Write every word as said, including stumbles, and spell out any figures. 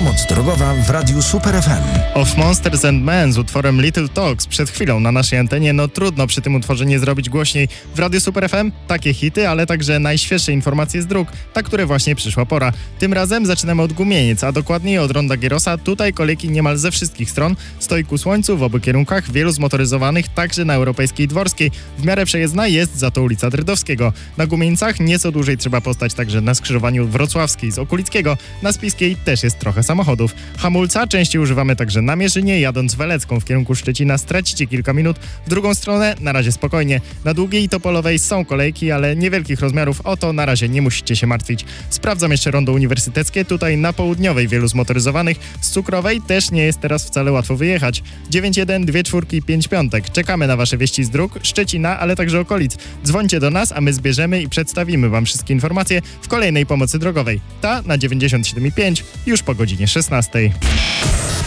Pomoc drogowa w Radiu Super F M. Of Monsters and Men z utworem Little Talks przed chwilą na naszej antenie. No trudno przy tym utworze nie zrobić głośniej. W Radiu Super F M takie hity, ale także najświeższe informacje z dróg, na które właśnie przyszła pora. Tym razem zaczynamy od Gumieniec, a dokładniej od Ronda Gierosa. Tutaj kolejki niemal ze wszystkich stron. Stoi ku słońcu w obu kierunkach, wielu zmotoryzowanych, także na Europejskiej Dworskiej. W miarę przejezdna jest za to ulica Drydowskiego. Na Gumieńcach nieco dłużej trzeba postać także na skrzyżowaniu Wrocławskiej z Okulickiego. Na Spiskiej też jest trochę samochodów. Hamulca częściej używamy także na Mierzynie, jadąc Welecką w kierunku Szczecina stracicie kilka minut. W drugą stronę na razie spokojnie. Na Długiej i Topolowej są kolejki, ale niewielkich rozmiarów, o to na razie nie musicie się martwić. Sprawdzam jeszcze rondo uniwersyteckie, tutaj na Południowej wielu zmotoryzowanych. Z Cukrowej też nie jest teraz wcale łatwo wyjechać. dziewięć jeden, dwie czwórki, pięć piątek. Czekamy na wasze wieści z dróg, Szczecina, ale także okolic. Dzwońcie do nas, a my zbierzemy i przedstawimy wam wszystkie informacje w kolejnej pomocy drogowej. Ta na dziewięćdziesiąt siedem i pięć już po godzinie szesnastej.